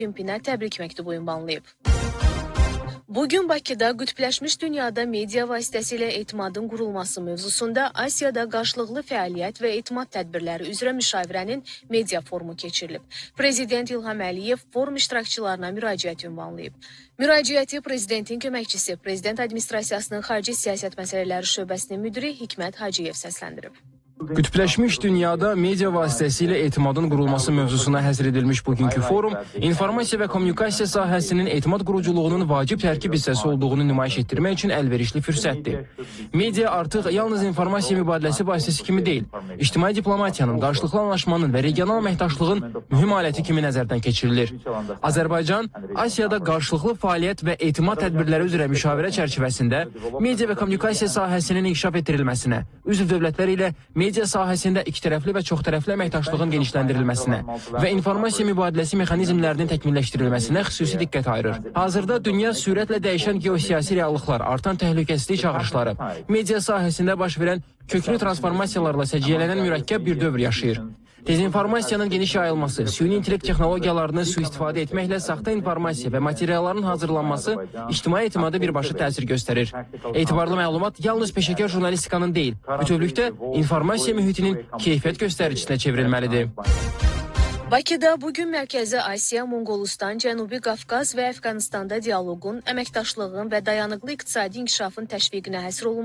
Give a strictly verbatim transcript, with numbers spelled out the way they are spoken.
Simpinə təbrik məktubu ünvanlayıb. Bugün Bakıda qütbləşmiş dünyada media vasitəsilə etimadın qurulması mövzusunda Asiyada qarşılıqlı fəaliyyət və etimad tədbirləri üzrə müşavirənin media forumu keçirilib. Prezident İlham Əliyev forum iştirakçılarına müraciət ünvanlayıb. Müraciəti Prezidentin köməkçisi, Prezident Administrasiyasının Xarici Siyasət Məsələləri Şöbəsinin müdiri Hikmət Hacıyev səsləndirib. Qütbləşmiş dünyada media vasitəsilə etimadın qurulması mövzusuna həsr edilmiş bugünkü forum, informasiya və kommunikasiya sahəsinin etimad quruculuğunun vacib tərkib hissəsi olduğunu nümayiş etdirmək üçün əlverişli fürsətdir. Media artıq yalnız informasiya mübadiləsi vasitəsi kimi deyil, ictimai diplomatiyanın, qarşılıqlı anlaşmanın və regional əməkdaşlığın mühüm aləti kimi nəzərdən keçirilir. Azərbaycan, Asiyada qarşılıqlı fəaliyyət və etimad tədbirləri üzrə müşavirə çərçivəsində media və kommunikasiya sahəsinin inkişaf etdirilməsinə, üzv dövlətləri ilə media sahəsində ikitərəfli və çoxtərəfli əməkdaşlığın genişləndirilməsinə və informasiya mübadiləsi mexanizmlərinin təkmilləşdirilməsinə xüsusi diqqət ayırır. Hazırda dünya sürətlə dəyişən geosiyasi reallıqlar, artan təhlükəsizlik çağırışları, media sahəsində baş verən köklü transformasiyalarla səciyyələnən mürəkkəb bir dövr yaşayır. Dezinformasiyanın geniş yayılması, süni intellekt texnologiyalarını sui-istifadə etməklə saxta informasiya və materialların hazırlanması ictimai etimadı birbaşa təsir göstərir. Etibarlı məlumat yalnız peşəkar jurnalistikanın deyil, bütövlükdə informasiya mühitinin keyfiyyət göstəricisine çevrilməlidir. Bakıda bugün Mərkəzi Asiya, Monqolistan, Cənubi Qafqaz və Əfqanistanda dialoqun, əməkdaşlığın və dayanıqlı iqtisadi inkişafın təşviqinə həsr olunmuş